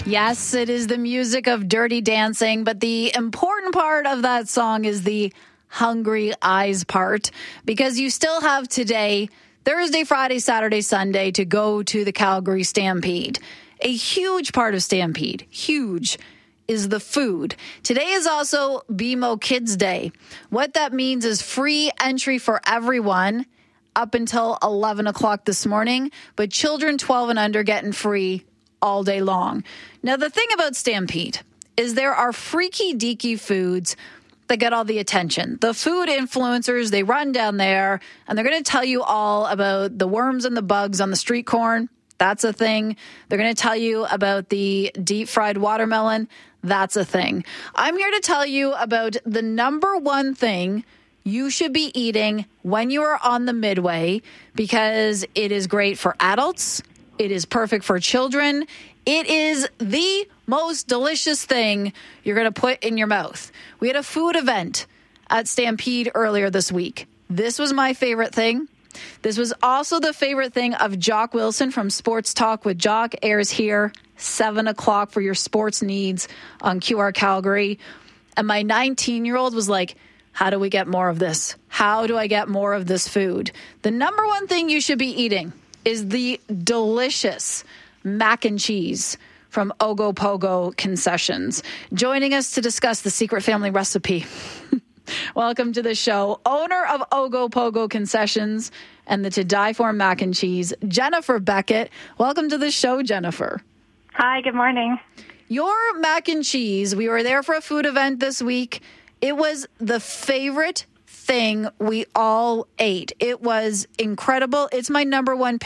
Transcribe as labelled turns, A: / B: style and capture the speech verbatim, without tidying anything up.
A: Yes, it is the music of Dirty Dancing, but the important part of that song is the hungry eyes part, because you still have today, Thursday, Friday, Saturday, Sunday, to go to the Calgary Stampede. A huge part of Stampede, huge, is the food. Today is also B M O Kids Day. What that means is free entry for everyone up until eleven o'clock this morning, but children twelve and under getting free all day long. Now, the thing about Stampede is there are freaky deaky foods that get all the attention. The food influencers, they run down there and they're going to tell you all about the worms and the bugs on the street corn. That's a thing. They're going to tell you about the deep fried watermelon. That's a thing. I'm here to tell you about the number one thing you should be eating when you are on the Midway, because it is great for adults. It is perfect for children. It is the most delicious thing you're going to put in your mouth. We had a food event at Stampede earlier this week. This was my favorite thing. This was also the favorite thing of Jock Wilson from Sports Talk with Jock. Airs here, seven o'clock for your sports needs on Q R Calgary. And my nineteen-year-old was like, how do we get more of this? How do I get more of this food? The number one thing you should be eating is the delicious mac and cheese from Ogopogo Concessions. Joining us to discuss the secret family recipe. Welcome to the show, owner of Ogopogo Concessions and the To Die For mac and cheese, Jennifer Beckett. Welcome to the show, Jennifer.
B: Hi, good morning.
A: Your mac and cheese, we were there for a food event this week. It was the favorite thing we all ate. It was incredible. It's my number one pick.